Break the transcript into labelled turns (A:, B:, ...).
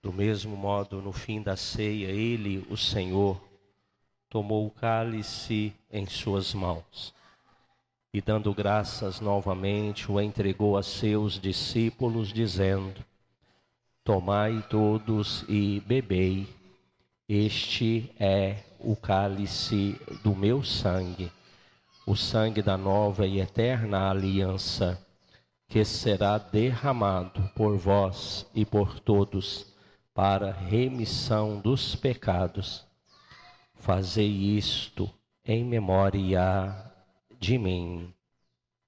A: Do mesmo modo, no fim da ceia, ele, o Senhor, tomou o cálice em suas mãos e, dando graças novamente, o entregou a seus discípulos, dizendo: tomai todos e bebei, este é o cálice do meu sangue, o sangue da nova e eterna aliança, que será derramado por vós e por todos para remissão dos pecados. Fazei isto em memória de mim.